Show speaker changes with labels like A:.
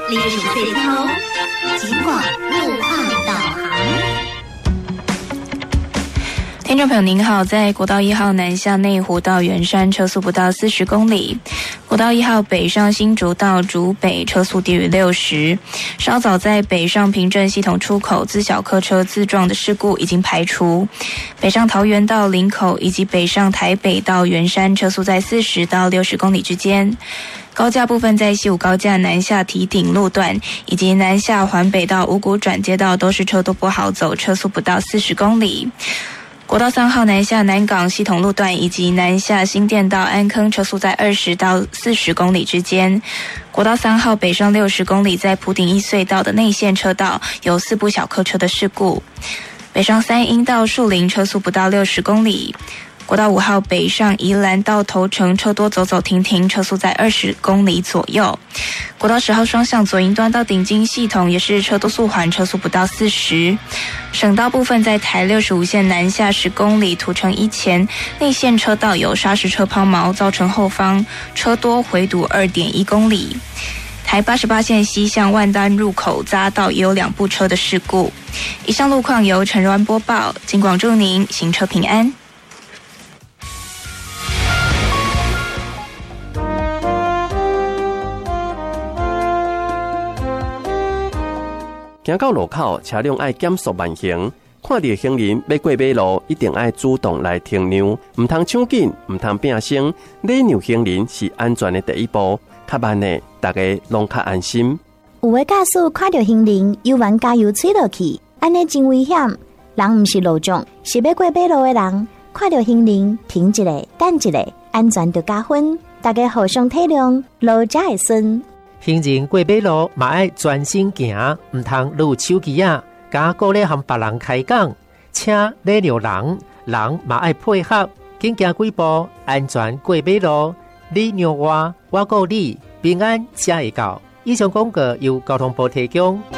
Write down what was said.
A: 历史最高，尽管路况导航。
B: 听众朋友您好，在国道1号南下内湖到圆山车速不到40公里，国道1号北上新竹到竹北车速低于60。稍早在北上平镇系统出口自小客车自撞的事故已经排除，北上桃园到林口以及北上台北到圆山车速在40到60公里之间。高架部分在西武高架南下堤顶路段以及南下环北到五股转接道都是车多不好走，车速不到40公里。国道3号南下南港系统路段以及南下新店到安坑车速在20到40公里之间。国道3号北上60公里，在埔顶一隧道的内线车道有4部小客车的事故。北上3英到树林车速不到60公里。国道5号北上宜兰到头城车多走走停停，车速在20公里左右。国道10号双向左营端到顶金系统也是车多速缓，车速不到40。省道部分在台65线南下10公里，土城一前内线车道有砂石车抛锚，造成后方车多回堵2.1公里。台88线西向万丹入口匝道也有2部车的事故。以上路况由陈柔安播报，警广祝您行车平安。
C: 行到路口，车辆要减速慢行。看到行人要过马路，一定要主动来停让，唔通抢紧，唔通变声。礼让行人是安全的第一步。较慢的，大家拢较安心。
D: 有的驾驶看到行人，又往加油吹落去，安尼真危险。人唔是路障，是要过马路的人，看到行人停一下，等一下，安全就加分。大家互相体谅，路才会顺。
E: 行人过马路嘛爱专心行，唔通撸手机啊！加鼓励和别人开讲，请礼让人，人嘛爱配合，紧行几步，安全过马路。你让我，我告你，平安才会到。以上广告由交通部提供。